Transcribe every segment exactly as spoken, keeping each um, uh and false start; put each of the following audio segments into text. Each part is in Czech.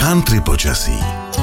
Country počasí.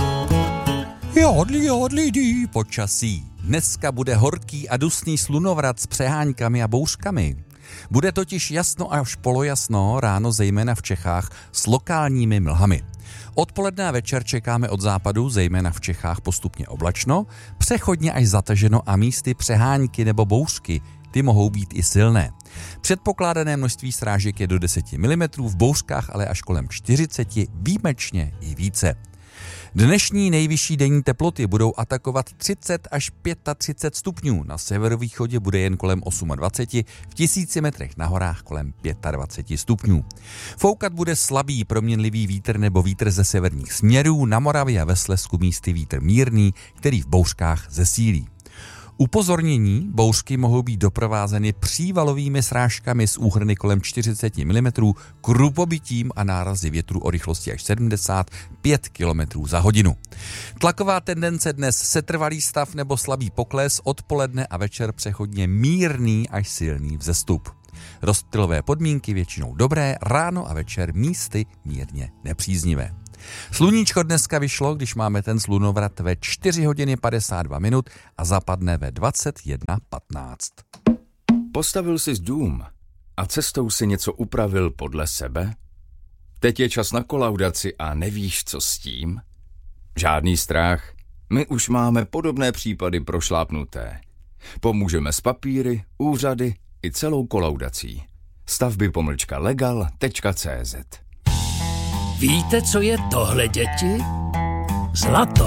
Jodli, jodli, dí počasí. Dneska bude horký a dusný slunovrat s přeháňkami a bouřkami. Bude totiž jasno až polojasno, ráno zejména v Čechách, s lokálními mlhami. Odpoledne a večer čekáme od západu, zejména v Čechách, postupně oblačno, přechodně až zataženo a místy přehánky nebo bouřky, ty mohou být i silné. Předpokládané množství srážek je do deset milimetrů, v bouřkách ale až kolem čtyřicet, výjimečně i více. Dnešní nejvyšší denní teploty budou atakovat třicet až třicet pět stupňů, na severovýchodě bude jen kolem dvacet osm, v tisíci metrech na horách kolem dvacet pět stupňů. Foukat bude slabý proměnlivý vítr nebo vítr ze severních směrů, na Moravě a ve Slezsku místy vítr mírný, který v bouřkách zesílí. Upozornění: bouřky mohou být doprovázeny přívalovými srážkami s úhrny kolem čtyřicet milimetrů, krupobytím a nárazy větru o rychlosti až sedmdesát pět kilometrů za hodinu. Tlaková tendence dnes setrvalý stav nebo slabý pokles, odpoledne a večer přechodně mírný až silný vzestup. Rozptylové podmínky většinou dobré, ráno a večer místy mírně nepříznivé. Sluníčko dneska vyšlo, když máme ten slunovrat, ve čtyři hodiny padesát dva minut a zapadne ve dvacet jedna patnáct. Postavil jsi dům a cestou si něco upravil podle sebe? Teď je čas na kolaudaci a nevíš, co s tím? Žádný strach, my už máme podobné případy prošlápnuté. Pomůžeme s papíry, úřady i celou kolaudací. Stavby pomlčka legal tečka cé zet. Víte, co je tohle, děti? Zlato.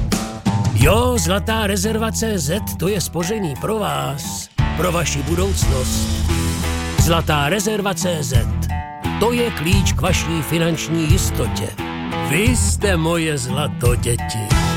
Jo, Zlatá rezerva C Z, to je spoření pro vás, pro vaši budoucnost. Zlatá rezerva C Z, to je klíč k vaší finanční jistotě. Vy jste moje zlato, děti.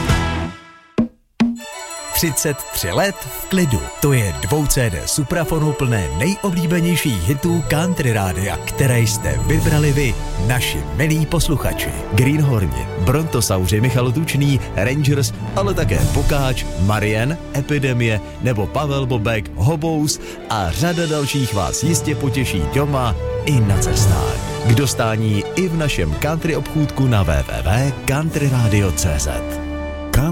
třicet tři let v klidu. To je dvou C D suprafonu plné nejoblíbenějších hitů country rádia, které jste vybrali vy, naši milí posluchači. Greenhorni, Brontosauři, Michal Tučný, Rangers, ale také Pokáč, Marian, Epidemie nebo Pavel Bobek, Hobous a řada dalších vás jistě potěší doma i na cestách. K dostání i v našem country obchůdku na w w w tečka country radio tečka cé zet.